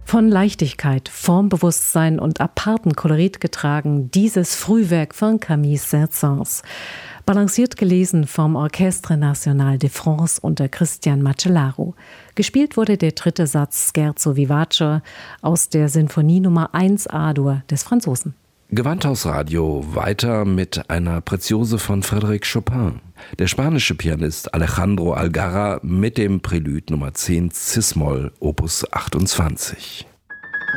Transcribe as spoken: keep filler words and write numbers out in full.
Von Leichtigkeit, Formbewusstsein und aparten Kolorit getragen, dieses Frühwerk von Camille Saint-Saëns. Balanciert gelesen vom Orchestre National de France unter Christian Macellaro. Gespielt wurde der dritte Satz Scherzo vivace aus der Sinfonie Nummer eins A-Dur des Franzosen. Gewandhausradio weiter mit einer Preziose von Frédéric Chopin. Der spanische Pianist Alejandro Algarra mit dem Prälude Nummer zehn Cis-Moll Opus achtundzwanzig.